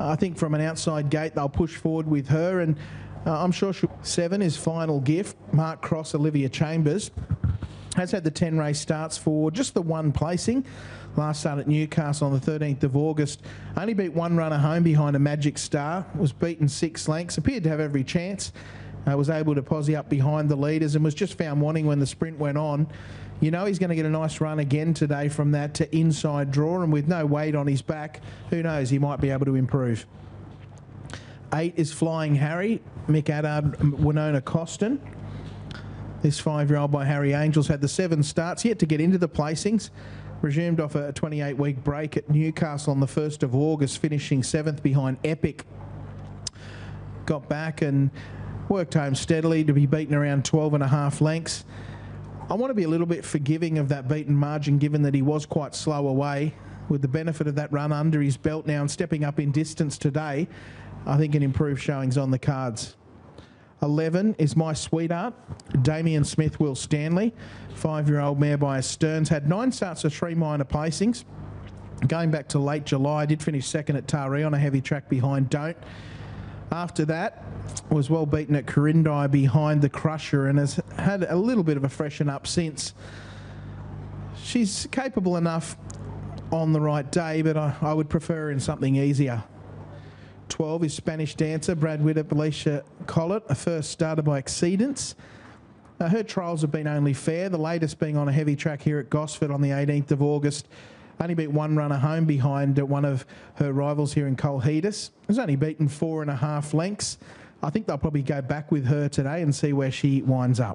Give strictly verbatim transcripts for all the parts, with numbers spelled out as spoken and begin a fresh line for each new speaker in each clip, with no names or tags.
I think from an outside gate, they'll push forward with her, and uh, I'm sure she'll... Seven is Final Gift. Mark Cross, Olivia Chambers. Has had the ten race starts for just the one placing. Last start at Newcastle on the thirteenth of August. Only beat one runner home behind a Magic Star. Was beaten six lengths. Appeared to have every chance. Uh, was able to posse up behind the leaders and was just found wanting when the sprint went on. You know he's going to get a nice run again today from that to inside draw, and with no weight on his back, who knows, he might be able to improve. Eight is Flying Harry. Mick Addard, Winona Costin. This five-year-old by Harry Angels had the seven starts, yet to get into the placings. Resumed off a twenty-eight week break at Newcastle on the first of August, finishing seventh behind Epic. Got back and worked home steadily to be beaten around twelve and a half lengths. I want to be a little bit forgiving of that beaten margin, given that he was quite slow away. With the benefit of that run under his belt now and stepping up in distance today, I think an improved showing's on the cards. eleven is My Sweetheart. Damien Smith, Will Stanley. Five-year-old mare by Stearns. Had nine starts of three minor placings. Going back to late July, did finish second at Taree on a heavy track behind Don't. After that, was well beaten at Corindi behind the Crusher and has had a little bit of a freshen up since. She's capable enough on the right day, but I, I would prefer her in something easier. twelve is Spanish Dancer, Brad Widdop, Alicia Collett, a first starter by Exceedance. Uh, her trials have been only fair, the latest being on a heavy track here at Gosford on the eighteenth of August. Only beat one runner home behind one of her rivals here in Colhetus. Has only beaten four and a half lengths. I think they'll probably go back with her today and see where she winds up.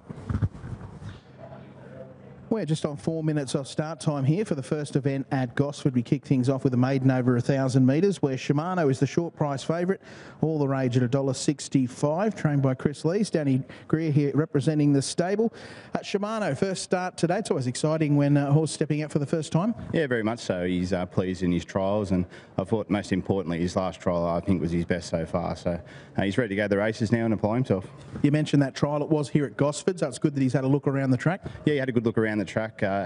We're just on four minutes of start time here for the first event at Gosford. We kick things off with a maiden over one thousand metres, where Shimano is the short price favourite. All the rage at one dollar sixty-five, trained by Chris Lees. Danny Greer here representing the stable. At Shimano, first start today. It's always exciting when a horse stepping out for the first time.
Yeah, very much so. He's uh, pleased in his trials, and I thought most importantly his last trial I think was his best so far. So uh, he's ready to go to the races now and apply himself.
You mentioned that trial. It was here at Gosford, so it's good that he's had a look around the track.
Yeah, he had a good look around the track. Uh,